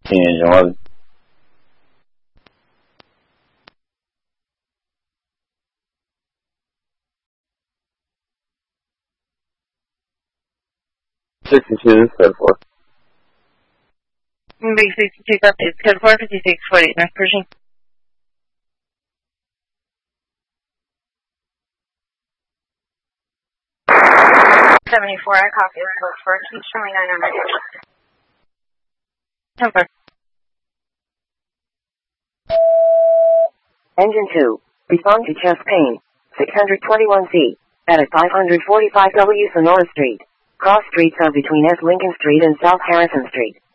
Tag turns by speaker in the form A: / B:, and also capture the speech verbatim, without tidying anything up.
A: Engine eleven. sixty-two, code four.
B: Big sixty-two, copy. It's code four, fifty-six forty-eight, North Pershing. seventy-four, I copy. It's code four. Keep showing nine hundred. ten four.
C: Engine two. Respond to chest pain. six twenty-one C. At five forty-five W Sonora Street. Cross streets are between S. Lincoln Street and South Harrison Street.